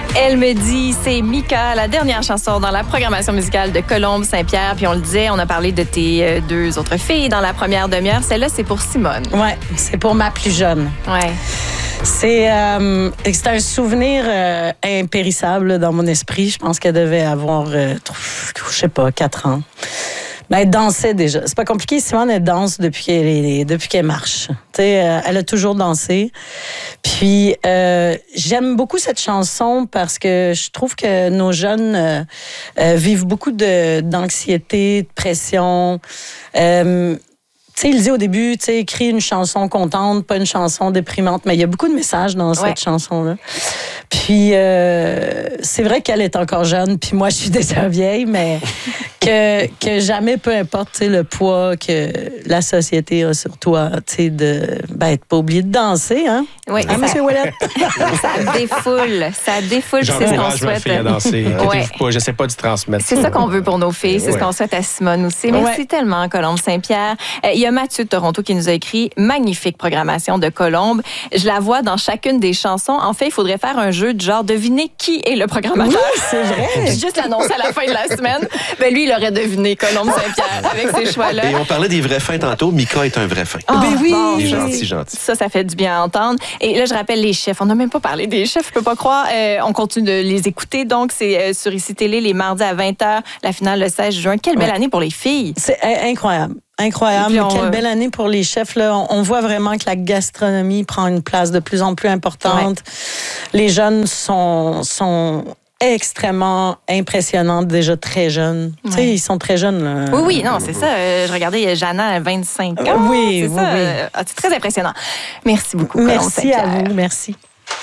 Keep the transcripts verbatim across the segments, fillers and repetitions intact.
Elle me dit, c'est Mika, la dernière chanson dans la programmation musicale de Colombe Saint-Pierre. Puis on le disait, on a parlé de tes euh, deux autres filles dans la première demi-heure. Celle-là, c'est pour Simone. Ouais, c'est pour ma plus jeune. Ouais. C'est, euh, c'est un souvenir euh, impérissable dans mon esprit. Je pense qu'elle devait avoir, euh, je sais pas, quatre ans. Mais elle dansait déjà. C'est pas compliqué. Simone, elle danse depuis qu'elle, est, depuis qu'elle marche. Tu sais, euh, elle a toujours dansé. Puis, euh, j'aime beaucoup cette chanson parce que je trouve que nos jeunes euh, euh, vivent beaucoup de, d'anxiété, de pression. Euh, Tu sais, il dit au début, tu sais, écris une chanson contente, pas une chanson déprimante, mais il y a beaucoup de messages dans cette ouais. chanson-là. Puis, euh, c'est vrai qu'elle est encore jeune, puis moi, je suis déjà vieille, mais que, que jamais, peu importe, tu sais, le poids que la société a sur toi, tu sais, de, ben, pas oublié de danser, hein? Oui. Hein, ça, M. Ouellette? ça défoule, ça défoule, c'est ce qu'on souhaite. Fille à danser. Ouais. Pas, j'essaie pas de transmettre. C'est ça qu'on veut pour nos filles, c'est ouais. ce qu'on souhaite à Simone aussi. Merci ouais. tellement, Colombe Saint-Pierre. Euh, il y a Mathieu de Toronto qui nous a écrit « Magnifique programmation de Colombe. Je la vois dans chacune des chansons. En fait, il faudrait faire un jeu de genre deviner qui est le programmateur. » Oui, c'est vrai. Juste l'annoncer à la fin de la semaine. Ben lui, il aurait deviné Colombe Saint-Pierre avec ces choix-là. Et on parlait des vrais fins tantôt. Mika est un vrai fin. Oh, Ben oui. bon, Il est gentil, gentil. Ça, ça fait du bien à entendre. Et là, je rappelle les chefs. On n'a même pas parlé des chefs, je peux pas croire. Euh, on continue de les écouter. Donc, c'est euh, sur Ici Télé, les mardis à vingt heures, la finale le seize juin. Quelle belle ouais. année pour les filles. C'est incroyable. Incroyable. On, Quelle euh... belle année pour les chefs. Là. On, on voit vraiment que la gastronomie prend une place de plus en plus importante. Ouais. Les jeunes sont... sont extrêmement impressionnante, déjà très jeune. Ouais. Tu sais, ils sont très jeunes. Là. Oui, oui, non, c'est ça. Euh, je regardais, il y a Jana à vingt-cinq ans. Euh, oui, c'est oui, ça. oui. Euh, c'est très impressionnant. Merci beaucoup, Merci à vous, merci.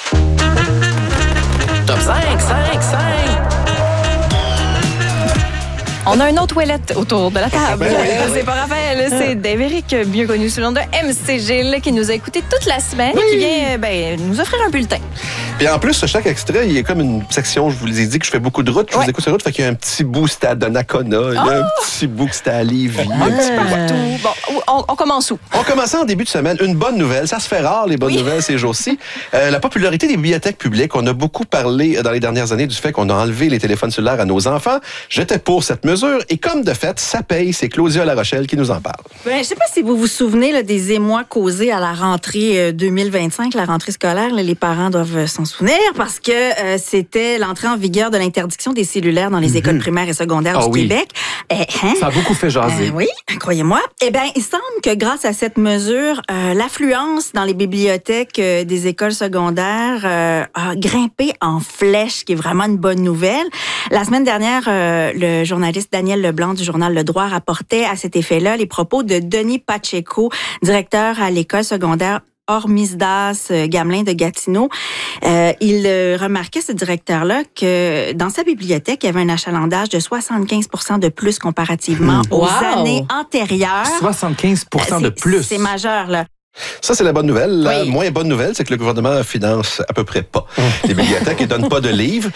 Top cinq, cinq, cinq. On a un autre Ouellette autour de la table. Ben oui, c'est pas Raphaël, c'est Dave-Éric, mieux connu sous le nom de M C Gilles, qui nous a écoutés toute la semaine oui. et qui vient ben, nous offrir un bulletin. Puis en plus, chaque extrait, il y a comme une section, je vous ai dit que je fais beaucoup de routes, je ouais. vous écoute sur route, fait qu'il y a un petit bout, c'était à Donnacona, il y a oh! un petit bout que c'était à Lévis, un petit peu partout. Bon, on, on commence où? On commence en début de semaine. Une bonne nouvelle, ça se fait rare, les bonnes oui. nouvelles ces jours-ci. Euh, la popularité des bibliothèques publiques, on a beaucoup parlé dans les dernières années du fait qu'on a enlevé les téléphones cellulaires à nos enfants. J'étais pour cette mesure et comme de fait, ça paye. C'est Claudia La Rochelle qui nous en parle. Ben, je ne sais pas si vous vous souvenez là, des émois causés à la rentrée deux mille vingt-cinq, la rentrée scolaire. Là, les parents doivent s'en souvenir parce que euh, c'était l'entrée en vigueur de l'interdiction des cellulaires dans les mm-hmm. écoles primaires et secondaires oh, du oui. Québec. Eh, hein? Ça a beaucoup fait jaser. Euh, oui, croyez-moi. Eh bien, il semble que grâce à cette mesure, euh, l'affluence dans les bibliothèques euh, des écoles secondaires euh, a grimpé en flèche, ce qui est vraiment une bonne nouvelle. La semaine dernière, euh, le journaliste Daniel Leblanc du journal Le Droit rapportait à cet effet-là les propos de Denis Pacheco, directeur à l'école secondaire Hormisdas Gamelin de Gatineau. Euh, il euh, remarquait, ce directeur-là, que dans sa bibliothèque, il y avait un achalandage de soixante-quinze pour cent de plus comparativement mmh. aux wow. années antérieures. soixante-quinze pour cent de plus. C'est majeur, là. Ça, c'est la bonne nouvelle. La oui. moins bonne nouvelle, c'est que le gouvernement finance à peu près pas les bibliothèques et donne pas de livres.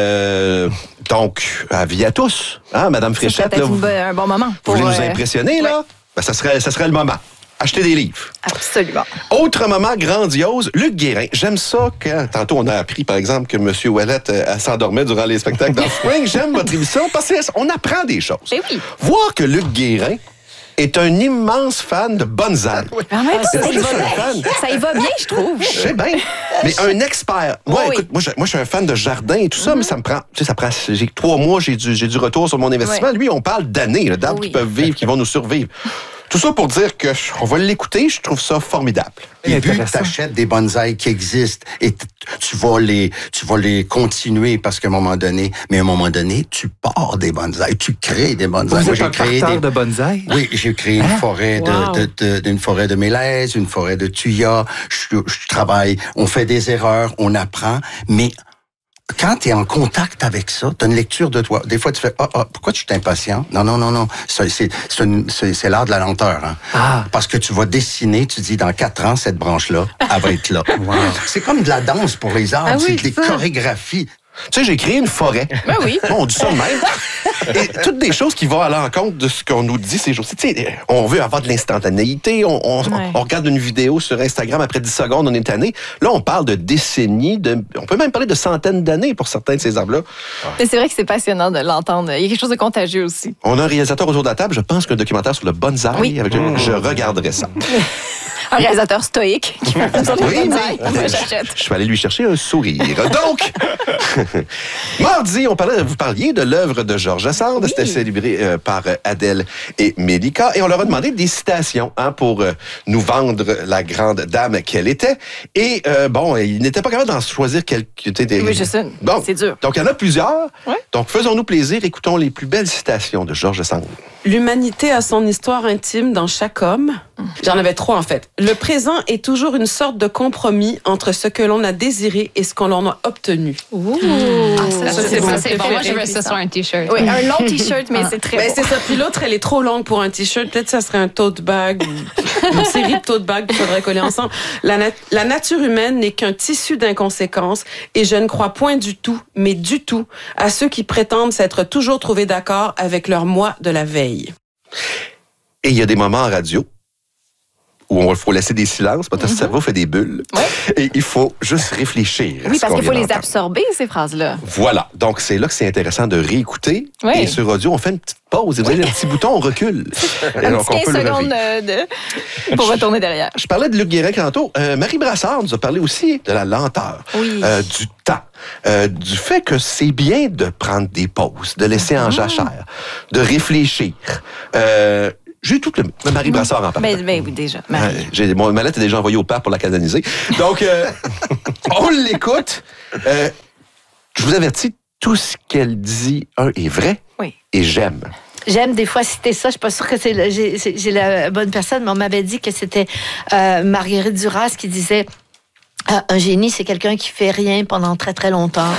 Euh, donc, avis à tous. Hein, Madame Fréchette, là, vous, un bon moment pour, vous voulez nous euh... impressionner, là? Ouais. Ben, ça serait, ça serait le moment. Acheter des livres. Absolument. Autre moment grandiose, Luc Guérin. J'aime ça quand, tantôt, on a appris, par exemple, que M. Ouellette euh, s'endormait durant les spectacles dans Spring. J'aime votre émission parce qu'on apprend des choses. Ben oui. Voir que Luc Guérin est un immense fan de bonsaï. En même temps, ça, y va bien. ça y va bien, je trouve. Je sais bien. Mais un expert. Moi, oui. écoute, moi je, moi, je suis un fan de jardin et tout ça, mm-hmm. mais ça me prend. Tu sais, ça prend. J'ai trois mois, j'ai du, j'ai du retour sur mon investissement. Oui. Lui, on parle d'années, là, d'arbres oui. qui peuvent vivre, qui vont nous survivre. Tout ça pour dire que on va l'écouter, je trouve ça formidable. Et puis, tu achètes des bonsaïs qui existent et tu vas les, tu vas les continuer parce qu'à un moment donné, mais à un moment donné, tu pars des bonsaïs, tu crées des bonsaïs. Vous Moi, êtes j'ai un créé parterre des... de bonsaïs? Oui, j'ai créé une hein? forêt de, wow. de, de, de, une forêt de mélèze, une forêt de thuya. Je, je travaille, on fait des erreurs, on apprend, mais quand tu es en contact avec ça, tu as une lecture de toi. Des fois, tu fais « Ah, ah, pourquoi tu es impatient? » Non, non, non, non. C'est, c'est, c'est, une, c'est, c'est l'art de la lenteur. Hein? Ah. Parce que tu vas dessiner, tu dis, dans quatre ans, cette branche-là, elle va être là. Wow. C'est comme de la danse pour les arts. Ah, c'est oui, des ça. chorégraphies. Tu sais, j'ai créé une forêt. Ben oui. Bon, on dit ça de même. Et toutes des choses qui vont à l'encontre de ce qu'on nous dit ces jours-ci. Tu sais, on veut avoir de l'instantanéité. On, on, Ouais. on regarde une vidéo sur Instagram, après dix secondes, on est tanné. Là, on parle de décennies, de, on peut même parler de centaines d'années pour certains de ces arbres-là. Mais c'est vrai que c'est passionnant de l'entendre. Il y a quelque chose de contagieux aussi. On a un réalisateur autour de la table. Je pense qu'un documentaire sur le bonsaï. Oui. Avec, je regarderai ça. Un réalisateur stoïque qui fait un film sur les Oui, bonsaïs. oui. Moi, j'achète. Je suis allé lui chercher un sourire. Donc, mardi, on parlait, vous parliez de l'œuvre de Georges Sand. C'était célébré euh, par Adèle et Mélika. Et on leur a demandé des citations hein, pour euh, nous vendre la grande dame qu'elle était. Et euh, bon, il n'était pas capable d'en choisir quelques. Des... Oui, je sais. Bon, C'est dur. donc, il y en a plusieurs. Ouais. Donc, faisons-nous plaisir. Écoutons les plus belles citations de Georges Sand. L'humanité a son histoire intime dans chaque homme. J'en avais trois, en fait. Le présent est toujours une sorte de compromis entre ce que l'on a désiré et ce qu'on en a obtenu. Ouh. Ah, ça, Ça, c'est c'est bon. mon C'est bon. Moi, je préféré, veux ça ça. sur un T-shirt. Oui, un long T-shirt, mais c'est très Ben, beau. c'est ça. Puis l'autre, elle est trop longue pour un T-shirt. Peut-être que ça serait un tote bag ou une série de tote bags qu'il faudrait coller ensemble. La, nat- la nature humaine n'est qu'un tissu d'inconséquences et je ne crois point du tout, mais du tout, à ceux qui prétendent s'être toujours trouvés d'accord avec leur moi de la veille. Et il y a des moments en radio où il faut laisser des silences parce que le cerveau fait des bulles. Ouais. Et il faut juste réfléchir. à Oui, ce parce qu'on qu'il faut vient les d'entendre. absorber, ces phrases-là. Voilà. Donc, c'est là que c'est intéressant de réécouter. Oui. Et sur audio, on fait une petite pause. Et vous voyez le petit bouton, on recule. Et Un donc, petit on peut quinze le secondes revivre. euh, de... pour retourner derrière. Je parlais de Luc Guérin tantôt. Euh, Marie Brassard nous a parlé aussi de la lenteur, Oui. euh, du temps, euh, du fait que c'est bien de prendre des pauses, de laisser en jachère, de réfléchir. Euh, j'ai tout le... Marie Brassard en parle. Ben, ben oui, déjà. Marie. Euh, j'ai, mon, ma lettre est déjà envoyée au pape pour la canoniser. Donc, euh, on l'écoute. Euh, je vous avertis, tout ce qu'elle dit, un, est vrai Oui. et j'aime. J'aime des fois citer ça. Je suis pas sûre que c'est le- j'ai, c'est- j'ai la bonne personne, mais on m'avait dit que c'était euh, Marguerite Duras qui disait euh, un génie, c'est quelqu'un qui fait rien pendant très très longtemps.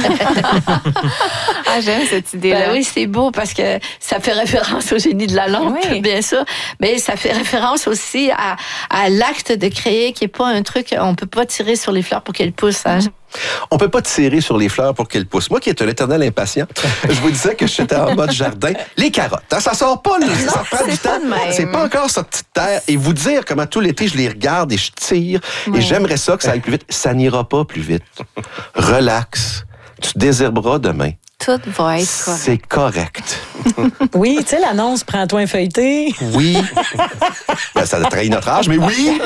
Ah, j'aime cette idée-là. Ben oui, c'est beau parce que ça fait référence au génie de la lampe, Oui. bien sûr, mais ça fait référence aussi à, à l'acte de créer, qui est pas un truc, on peut pas tirer sur les fleurs pour qu'elles poussent. Hein. On peut pas tirer sur les fleurs pour qu'elles poussent. Moi qui est un éternel impatient, je vous disais que j'étais en mode jardin. Les carottes, hein, ça sort pas, là, ça prend c'est du pas temps. de même. C'est pas encore sorti de terre. Et vous dire comment tout l'été, je les regarde et je tire. Et j'aimerais ça que ça aille plus vite. Ça n'ira pas plus vite. Relax. Tu désherberas demain. Tout va être correct. C'est correct. Oui, tu sais, l'annonce, prends-toi un feuilleté. Oui. Ben, ça trahit notre âge, mais oui.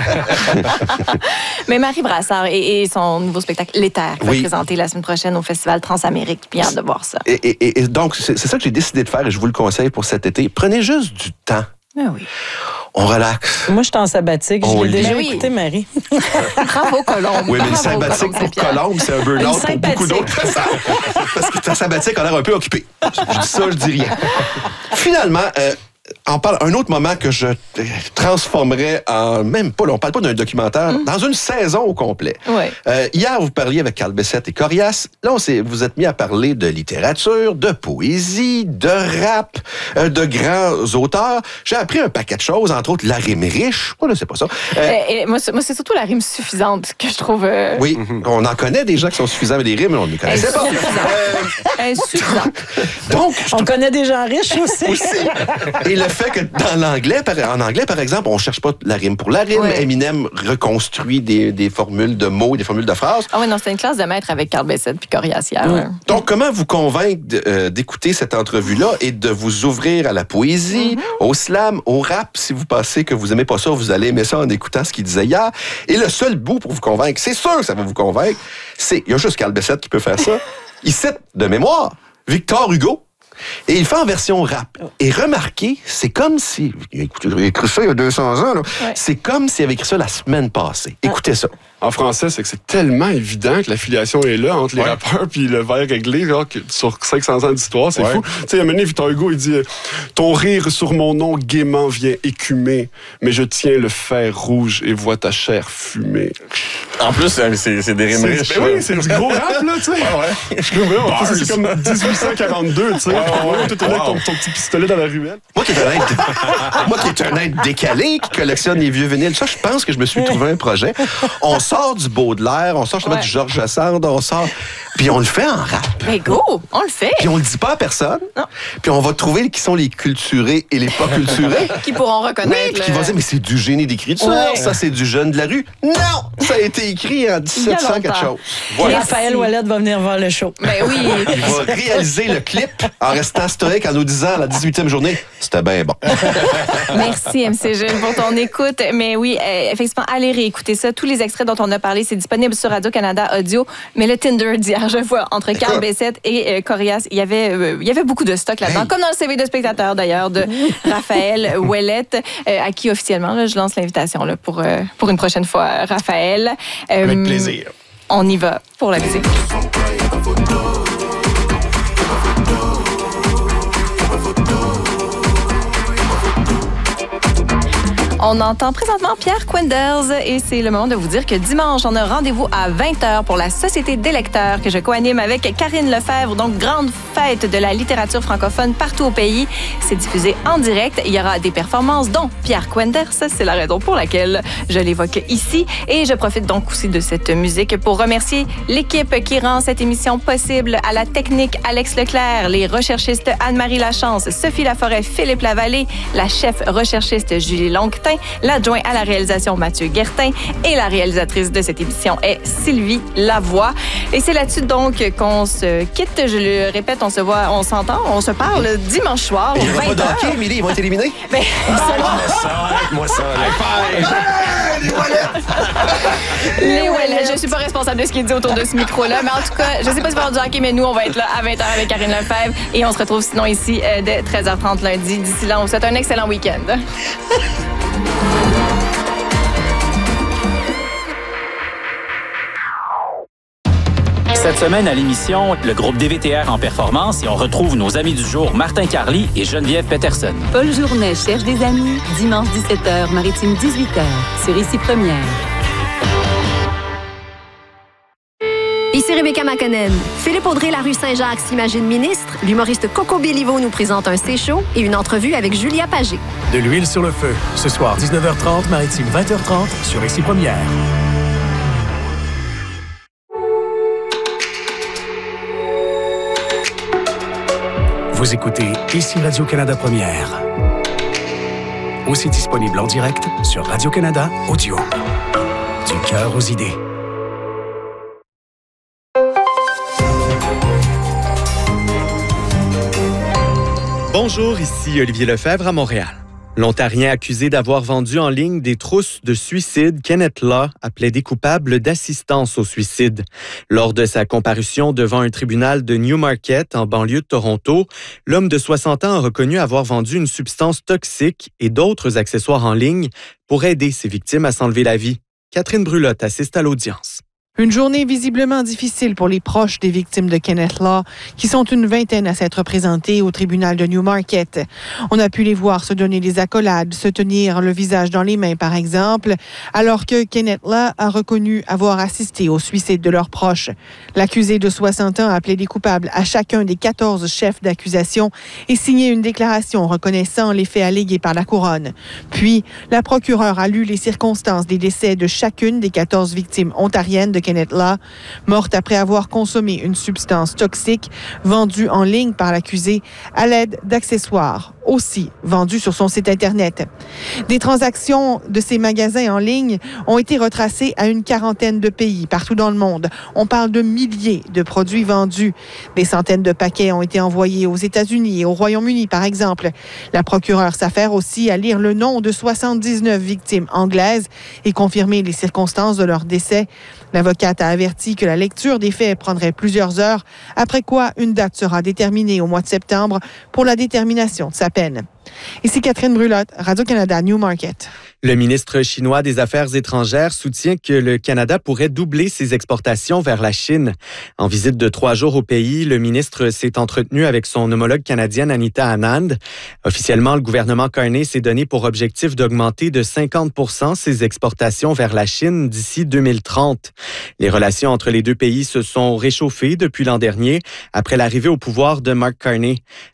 Mais Marie Brassard et, et son nouveau spectacle L'Éther qui va Oui. être présenté la semaine prochaine au Festival Transamérique. Puis hâte de voir ça. Et, et- et donc, c'est c'est ça que j'ai décidé de faire et je vous le conseille pour cet été. Prenez juste du temps. Ah oui. On relaxe. Moi, je suis en sabbatique. On Je l'ai lit. déjà Oui. écouté, Marie. Bravo, Colombe. Oui, mais le Bravo, sabbatique Colombe pour Saint-Pierre. Colombe, c'est un burn-out Une pour beaucoup sympathique. d'autres personnes. Parce que ta sabbatique a l'air un peu occupée. Je dis ça, je dis rien. Finalement, euh, on parle un autre moment que je euh, transformerais en... Même pas, là, on parle pas d'un documentaire, dans une saison au complet. Ouais. Euh, hier, vous parliez avec Carl Bessette et Corias. Là, on s'est, vous êtes mis à parler de littérature, de poésie, de rap, euh, de grands auteurs. J'ai appris un paquet de choses, entre autres la rime riche. Moi, là, c'est pas ça. Euh, Euh, et moi, c'est moi, c'est surtout la rime suffisante que je trouve. euh, oui, on en connaît des gens qui sont suffisants avec des rimes, mais on ne les connaissait pas. Euh, insuffisante. donc, je On connaît des gens riches aussi. aussi. Et le fait que dans l'anglais, par, en anglais, par exemple, on cherche pas la rime pour la rime. Ouais. Eminem reconstruit des, des formules de mots, des formules de phrases. Ah oui, non, c'était une classe de maître avec Carl Bessette puis Corias hier. là. Donc, comment vous convaincre de, euh, d'écouter cette entrevue-là et de vous ouvrir à la poésie, au slam, au rap? Si vous pensez que vous aimez pas ça, vous allez aimer ça en écoutant ce qu'il disait hier. Et le seul bout pour vous convaincre, c'est sûr que ça va vous convaincre, c'est, il y a juste Carl Bessette qui peut faire ça. Il cite de mémoire Victor Hugo. Et il fait en version rap. Et remarquez, c'est comme si... Écoutez, il a écrit ça il y a deux cents ans. Là. Ouais. C'est comme s'il avait écrit ça la semaine passée. Écoutez ça. En français, c'est que c'est tellement évident que l'affiliation est là entre les Ouais. rappeurs puis le vers réglé là, que sur cinq cents ans d'histoire, c'est Ouais. fou. Tu sais, à un moment donné, Victor Hugo, il dit euh, « Ton rire sur mon nom gaiement vient écumer, mais je tiens le fer rouge et vois ta chair fumer. En plus, c'est, c'est des » rimes C'est- riches. ben oui, c'est du gros rap, là, tu sais. Ouais, ouais. Je trouve, en plus, c'est comme dix-huit cent quarante-deux, tu sais. Ouais, ouais, ouais. Tout est là avec ton, ton petit pistolet dans la ruelle. Moi qui est un être, moi qui est un être décalé, qui collectionne les vieux vinyles, ça, je pense que je me suis trouvé un projet. On sort sort du Baudelaire, on sort justement Ouais. du Georges Sand, on sort, puis on le fait en rap. Mais go, on le fait. Puis on le dit pas à personne. Non. Puis on va trouver qui sont les culturés et les pas culturés. Qui pourront Oui, reconnaître. puis qui le- vont dire, mais c'est du génie d'écriture, Ouais. ça c'est du jeune de la rue. Non! Ça a été écrit en dix-sept cents quelque longtemps. chose. Voilà. Raphaël Ouellette va venir voir le show. Ben oui. Il va réaliser le clip en restant stoïque en nous disant à la dix-huitième journée, c'était bien bon. Merci, M C Gilles, pour ton écoute. Mais oui, euh, effectivement, allez réécouter ça. Tous les extraits dont on a parlé, c'est disponible sur Radio-Canada Audio. Mais le Tinder d'hier, je vois, entre Carl Bessette et euh, Corias, il y avait, euh, il y avait beaucoup de stock là-dedans. Hey. Comme dans le C V de spectateur, d'ailleurs, de Raphaël Ouellette, euh, à qui officiellement, là, je lance l'invitation là, pour, euh, pour une prochaine fois, Raphaël. Euh, Avec plaisir. On y va pour la musique. On entend présentement Pierre Quenders et c'est le moment de vous dire que dimanche, on a rendez-vous à vingt heures pour la Société des lecteurs que je co-anime avec Karine Lefebvre. Donc, grande fête de la littérature francophone partout au pays. C'est diffusé en direct. Il y aura des performances dont Pierre Quenders. C'est la raison pour laquelle je l'évoque ici. Et je profite donc aussi de cette musique pour remercier l'équipe qui rend cette émission possible. À la technique, Alex Leclerc, les recherchistes Anne-Marie Lachance, Sophie Laforêt, Philippe Lavallée, la chef recherchiste Julie Longtin, l'adjoint à la réalisation Mathieu Guertin et la réalisatrice de cette émission est Sylvie Lavoie. Et c'est là-dessus donc qu'on se quitte. Je le répète, on se voit, on s'entend, on se parle dimanche soir. Il n'y aura pas vingt de heures. hockey, Émilie, ils vont être éliminés. Ben, Moi ça, les Ouellets, je suis pas responsable de ce qui est dit autour de ce micro-là, mais en tout cas, je sais pas si va y avoir du hockey, mais nous, on va être là à vingt heures avec Karine Lefebvre et on se retrouve sinon ici euh, dès treize heures trente lundi. D'ici là, on vous souhaite un excellent week-end. Cette semaine à l'émission, le groupe D V T R en performance et on retrouve nos amis du jour Martin Carly et Geneviève Peterson. Paul Journet cherche des amis. Dimanche dix-sept heures, Maritime dix-huit heures, sur Ici Première. Ici Rebecca McConnell. Philippe Audrey, la rue Saint-Jacques, s'imagine ministre. L'humoriste Coco Béliveau nous présente un C-show et une entrevue avec Julia Pagé. De l'huile sur le feu. Ce soir, dix-neuf heures trente, Maritime vingt heures trente, sur Ici Première. Vous écoutez Ici Radio-Canada Première. Aussi disponible en direct sur Radio-Canada Audio. Du cœur aux idées. Bonjour, ici Olivier Lefebvre à Montréal. L'Ontarien accusé d'avoir vendu en ligne des trousses de suicide, Kenneth Law a plaidé coupable d'assistance au suicide. Lors de sa comparution devant un tribunal de Newmarket, en banlieue de Toronto, l'homme de soixante ans a reconnu avoir vendu une substance toxique et d'autres accessoires en ligne pour aider ses victimes à s'enlever la vie. Catherine Brulotte assiste à l'audience. Une journée visiblement difficile pour les proches des victimes de Kenneth Law, qui sont une vingtaine à s'être présentés au tribunal de Newmarket. On a pu les voir se donner des accolades, se tenir le visage dans les mains, par exemple, alors que Kenneth Law a reconnu avoir assisté au suicide de leurs proches. L'accusé de soixante ans a plaidé coupable à chacun des quatorze chefs d'accusation et signé une déclaration reconnaissant les faits allégués par la couronne. Puis, la procureure a lu les circonstances des décès de chacune des quatorze victimes ontariennes de Kenneth Law, morte après avoir consommé une substance toxique vendue en ligne par l'accusé à l'aide d'accessoires, aussi vendus sur son site Internet. Des transactions de ces magasins en ligne ont été retracées à une quarantaine de pays partout dans le monde. On parle de milliers de produits vendus. Des centaines de paquets ont été envoyés aux États-Unis et au Royaume-Uni, par exemple. La procureure s'affaire aussi à lire le nom de soixante-dix-neuf victimes anglaises et confirmer les circonstances de leur décès. L'avocate a averti que la lecture des faits prendrait plusieurs heures, après quoi une date sera déterminée au mois de septembre pour la détermination de sa peine. Ici Catherine Brulotte, Radio-Canada Newmarket. Le ministre chinois des Affaires étrangères soutient que le Canada pourrait doubler ses exportations vers la Chine. En visite de trois jours au pays, le ministre s'est entretenu avec son homologue canadienne Anita Anand. Officiellement, le gouvernement Carney s'est donné pour objectif d'augmenter de cinquante pour cent ses exportations vers la Chine d'ici deux mille trente. Les relations entre les deux pays se sont réchauffées depuis l'an dernier, après l'arrivée au pouvoir de Mark Carney.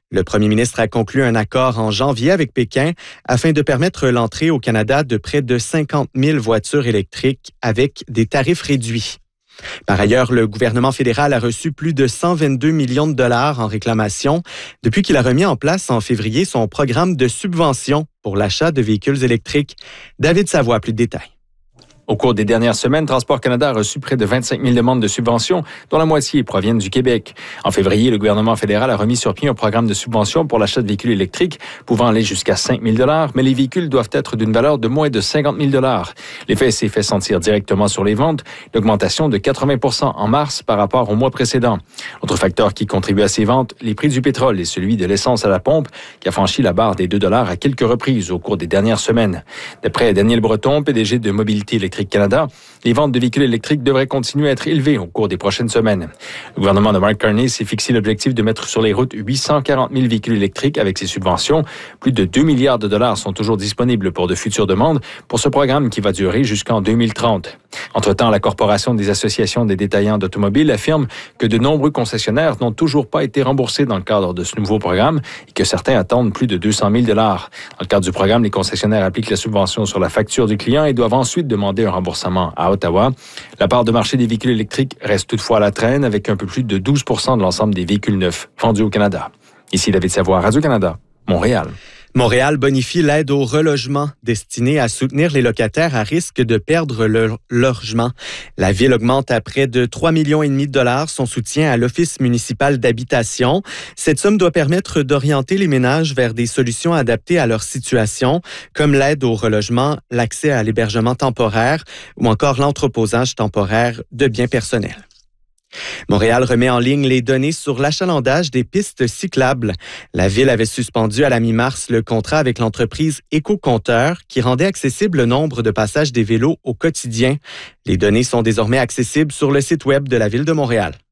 Le premier ministre a conclu un accord en janvier avec Pékin afin de permettre l'entrée au Canada de près de cinquante mille voitures électriques avec des tarifs réduits. Par ailleurs, le gouvernement fédéral a reçu plus de cent vingt-deux millions de dollars en réclamation depuis qu'il a remis en place en février son programme de subvention pour l'achat de véhicules électriques. David Savoie, plus de détails. Au cours des dernières semaines, Transport Canada a reçu près de vingt-cinq mille demandes de subventions, dont la moitié proviennent du Québec. En février, le gouvernement fédéral a remis sur pied un programme de subvention pour l'achat de véhicules électriques pouvant aller jusqu'à cinq mille dollars, mais les véhicules doivent être d'une valeur de moins de cinquante mille dollars. L'effet s'est fait sentir directement sur les ventes, l'augmentation de quatre-vingts pour cent en mars par rapport au mois précédent. Autre facteur qui contribue à ces ventes, les prix du pétrole et celui de l'essence à la pompe, qui a franchi la barre des deux dollars à quelques reprises au cours des dernières semaines. D'après Daniel Breton, P D G de Mobilité électrique Canada, les ventes de véhicules électriques devraient continuer à être élevées au cours des prochaines semaines. Le gouvernement de Mark Carney s'est fixé l'objectif de mettre sur les routes huit cent quarante mille véhicules électriques avec ses subventions. Plus de deux milliards de dollars sont toujours disponibles pour de futures demandes pour ce programme qui va durer jusqu'en deux mille trente. Entre-temps, la Corporation des associations des détaillants d'automobiles affirme que de nombreux concessionnaires n'ont toujours pas été remboursés dans le cadre de ce nouveau programme et que certains attendent plus de deux cent mille dollars. Dans le cadre du programme, les concessionnaires appliquent la subvention sur la facture du client et doivent ensuite demander un remboursement à Ottawa. La part de marché des véhicules électriques reste toutefois à la traîne avec un peu plus de douze pour cent de l'ensemble des véhicules neufs vendus au Canada. Ici David Savoie, Radio-Canada, Montréal. Montréal bonifie l'aide au relogement destinée à soutenir les locataires à risque de perdre leur logement. La ville augmente à près de trois millions et demi de dollars son soutien à l'Office municipal d'habitation. Cette somme doit permettre d'orienter les ménages vers des solutions adaptées à leur situation, comme l'aide au relogement, l'accès à l'hébergement temporaire ou encore l'entreposage temporaire de biens personnels. Montréal remet en ligne les données sur l'achalandage des pistes cyclables. La ville avait suspendu à la mi-mars le contrat avec l'entreprise Éco-Compteur qui rendait accessible le nombre de passages des vélos au quotidien. Les données sont désormais accessibles sur le site web de la Ville de Montréal.